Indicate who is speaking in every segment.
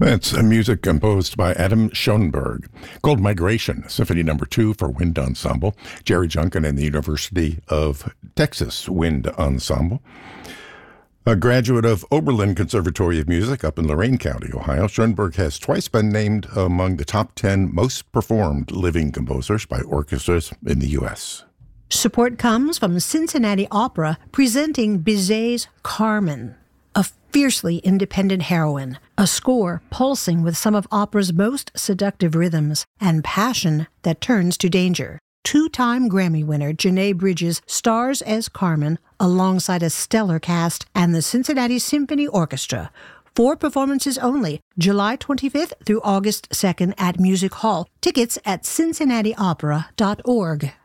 Speaker 1: It's music composed by Adam Schoenberg, called Migration, Symphony No. 2 for Wind Ensemble, Jerry Junkin and the University of Texas Wind Ensemble. A graduate of Oberlin Conservatory of Music up in Lorain County, Ohio, Schoenberg has twice been named among the top 10 most performed living composers by orchestras in the U.S.
Speaker 2: Support comes from Cincinnati Opera presenting Bizet's Carmen, a fiercely independent heroine, a score pulsing with some of opera's most seductive rhythms and passion that turns to danger. Two-time Grammy winner Janae Bridges stars as Carmen alongside a stellar cast and the Cincinnati Symphony Orchestra. 4 performances only, July 25th through August 2nd at Music Hall. Tickets at cincinnatiopera.org.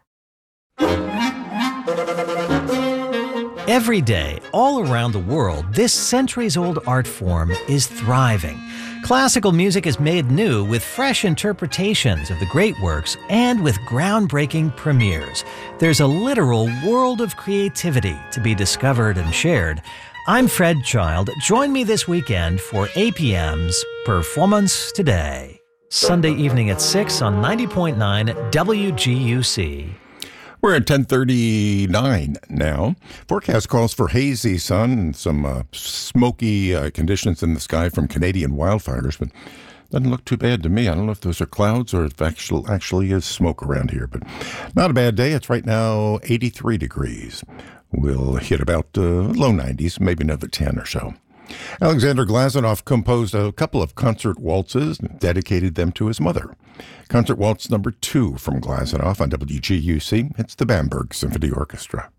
Speaker 3: Every day, all around the world, this centuries-old art form is thriving. Classical music is made new with fresh interpretations of the great works and with groundbreaking premieres. There's a literal world of creativity to be discovered and shared. I'm Fred Child. Join me this weekend for APM's Performance Today. Sunday evening at 6 on 90.9 WGUC.
Speaker 1: We're at 10:39 now. Forecast calls for hazy sun and some smoky conditions in the sky from Canadian wildfires, but doesn't look too bad to me. I don't know if those are clouds or if actually is smoke around here, but not a bad day. It's right now 83 degrees. We'll hit about low 90s, maybe another 10 or so. Alexander Glazunov composed a couple of concert waltzes and dedicated them to his mother. Concert Waltz No. 2 from Glazunov on WGUC. It's the Bamberg Symphony Orchestra.